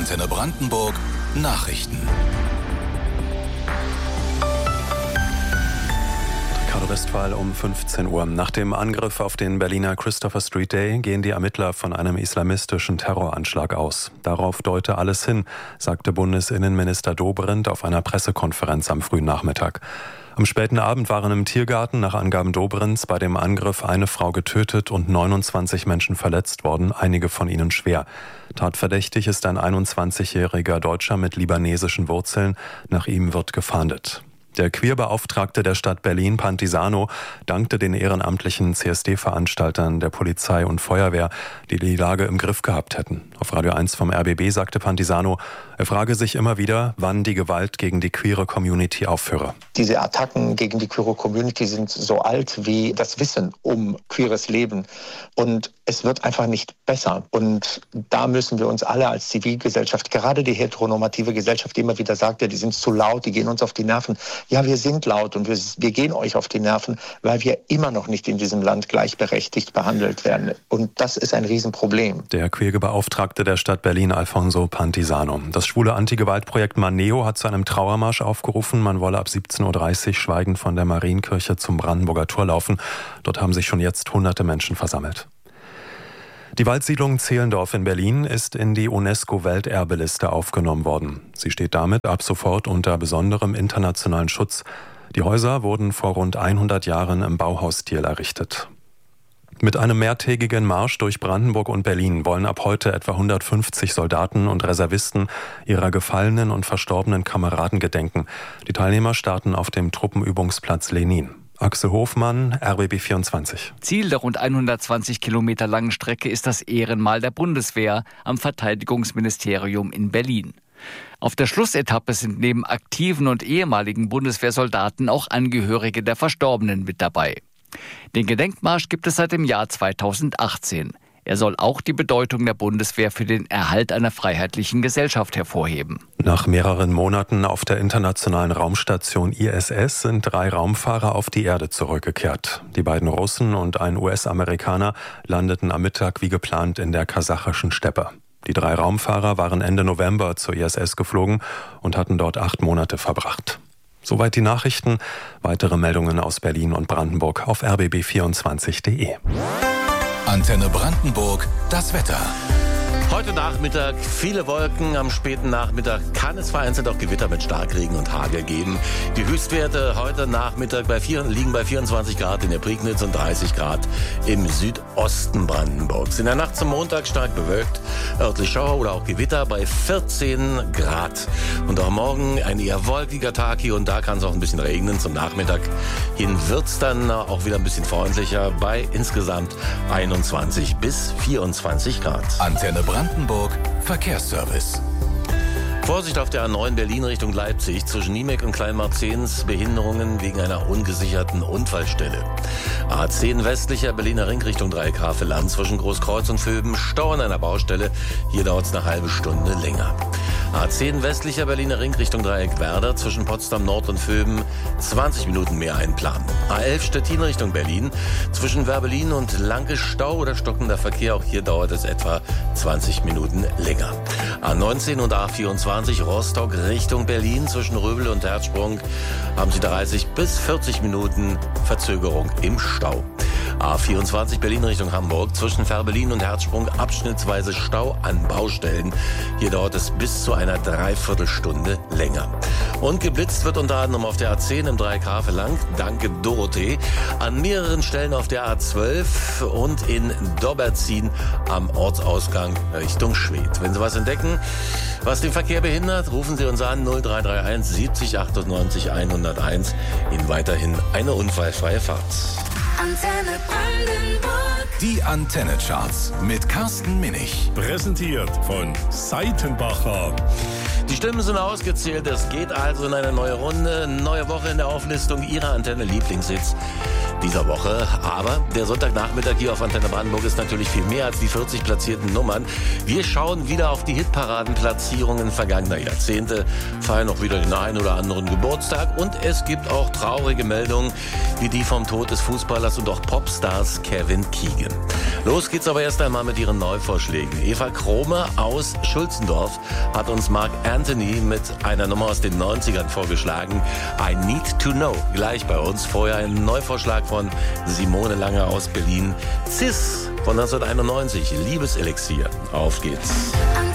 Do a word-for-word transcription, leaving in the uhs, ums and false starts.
Antenne Brandenburg Nachrichten. Ricardo Westphal um fünfzehn Uhr. Nach dem Angriff auf den Berliner Christopher Street Day gehen die Ermittler von einem islamistischen Terroranschlag aus. Darauf deute alles hin, sagte Bundesinnenminister Dobrindt auf einer Pressekonferenz am frühen Nachmittag. Am späten Abend waren im Tiergarten nach Angaben Dobrindts bei dem Angriff eine Frau getötet und neunundzwanzig Menschen verletzt worden, einige von ihnen schwer. Tatverdächtig ist ein einundzwanzigjähriger Deutscher mit libanesischen Wurzeln. Nach ihm wird gefahndet. Der Queerbeauftragte der Stadt Berlin, Pantisano, dankte den ehrenamtlichen C S D-Veranstaltern der Polizei und Feuerwehr, die die Lage im Griff gehabt hätten. Auf Radio eins vom R B B sagte Pantisano, er frage sich immer wieder, wann die Gewalt gegen die queere Community aufhöre. Diese Attacken gegen die queere Community sind so alt wie das Wissen um queeres Leben. Und es wird einfach nicht besser. Und da müssen wir uns alle als Zivilgesellschaft, gerade die heteronormative Gesellschaft, die immer wieder sagt, ja, die sind zu laut, die gehen uns auf die Nerven. Ja, wir sind laut und wir, wir gehen euch auf die Nerven, weil wir immer noch nicht in diesem Land gleichberechtigt behandelt werden. Und das ist ein Riesenproblem. Der Queerbeauftragte der Stadt Berlin, Alfonso Pantisano. Das schwule Anti-Gewalt-Projekt Maneo hat zu einem Trauermarsch aufgerufen. Man wolle ab siebzehn Uhr dreißig schweigend von der Marienkirche zum Brandenburger Tor laufen. Dort haben sich schon jetzt hunderte Menschen versammelt. Die Waldsiedlung Zehlendorf in Berlin ist in die UNESCO-Welterbeliste aufgenommen worden. Sie steht damit ab sofort unter besonderem internationalen Schutz. Die Häuser wurden vor rund hundert Jahren im Bauhausstil errichtet. Mit einem mehrtägigen Marsch durch Brandenburg und Berlin wollen ab heute etwa hundertfünfzig Soldaten und Reservisten ihrer gefallenen und verstorbenen Kameraden gedenken. Die Teilnehmer starten auf dem Truppenübungsplatz Lenin. Axel Hofmann, R B B vierundzwanzig. Ziel der rund hundertzwanzig Kilometer langen Strecke ist das Ehrenmal der Bundeswehr am Verteidigungsministerium in Berlin. Auf der Schlussetappe sind neben aktiven und ehemaligen Bundeswehrsoldaten auch Angehörige der Verstorbenen mit dabei. Den Gedenkmarsch gibt es seit dem Jahr zweitausendachtzehn. Er soll auch die Bedeutung der Bundeswehr für den Erhalt einer freiheitlichen Gesellschaft hervorheben. Nach mehreren Monaten auf der internationalen Raumstation I S S sind drei Raumfahrer auf die Erde zurückgekehrt. Die beiden Russen und ein U S-Amerikaner landeten am Mittag wie geplant in der kasachischen Steppe. Die drei Raumfahrer waren Ende November zur I S S geflogen und hatten dort acht Monate verbracht. Soweit die Nachrichten. Weitere Meldungen aus Berlin und Brandenburg auf r b b vierundzwanzig punkt d e. Antenne Brandenburg, das Wetter. Heute Nachmittag viele Wolken, am späten Nachmittag kann es vereinzelt auch Gewitter mit Starkregen und Hagel geben. Die Höchstwerte heute Nachmittag bei vier, liegen bei vierundzwanzig Grad in der Prignitz und dreißig Grad im Südosten Brandenburgs. In der Nacht zum Montag stark bewölkt, örtlich Schauer oder auch Gewitter bei vierzehn Grad. Und auch morgen ein eher wolkiger Tag, hier und da kann es auch ein bisschen regnen. Zum Nachmittag hin wird es dann auch wieder ein bisschen freundlicher bei insgesamt einundzwanzig bis vierundzwanzig Grad. Antenne Brandenburg Verkehrsservice. Vorsicht auf der A neun Berlin Richtung Leipzig. Zwischen Niemek und Kleinmarzens Behinderungen wegen einer ungesicherten Unfallstelle. A zehn westlicher Berliner Ring Richtung Dreieck-Havelland. Zwischen Großkreuz und Vöben Stau an einer Baustelle. Hier dauert es eine halbe Stunde länger. A zehn westlicher Berliner Ring Richtung Dreieck-Werder. Zwischen Potsdam Nord und Vöben zwanzig Minuten mehr einplanen. A elf Stettin Richtung Berlin. Zwischen Werbelin und Lanke Stau oder stockender Verkehr. Auch hier dauert es etwa zwanzig Minuten länger. A neunzehn und A vierundzwanzig Rostock Richtung Berlin. Zwischen Röbel und Herzsprung haben Sie dreißig bis vierzig Minuten Verzögerung im Stau. A vierundzwanzig Berlin Richtung Hamburg. Zwischen Fährberlin und Herzsprung abschnittsweise Stau an Baustellen. Hier dauert es bis zu einer Dreiviertelstunde länger. Und geblitzt wird unter anderem auf der A zehn im Dreieck-Havelland, danke Dorothee, an mehreren Stellen auf der A zwölf und in Dobberzin am Ortsausgang Richtung Schwedt. Wenn Sie was entdecken, was den Verkehr behindert, rufen Sie uns an null drei drei eins siebzig achtundneunzig hunderteins. Ihnen weiterhin eine unfallfreie Fahrt. Antenne Brandenburg. Die Antenne-Charts mit Carsten Minich. Präsentiert von Seitenbacher. Die Stimmen sind ausgezählt. Es geht also in eine neue Runde. Neue Woche in der Auflistung Ihrer Antenne-Lieblingshits dieser Woche. Aber der Sonntagnachmittag hier auf Antenne Brandenburg ist natürlich viel mehr als die vierzig platzierten Nummern. Wir schauen wieder auf die Hitparadenplatzierungen vergangener Jahrzehnte, feiern auch wieder den einen oder anderen Geburtstag und es gibt auch traurige Meldungen wie die vom Tod des Fußballers und auch Popstars Kevin Keegan. Los geht's aber erst einmal mit ihren Neuvorschlägen. Eva Krome aus Schulzendorf hat uns Mark Anthony mit einer Nummer aus den neunzigern vorgeschlagen. I Need to Know. Gleich bei uns. Vorher ein Neuvorschlag von Simone Lange aus Berlin. Cis von neunzehnhunderteinundneunzig. Liebeselixier. Auf geht's.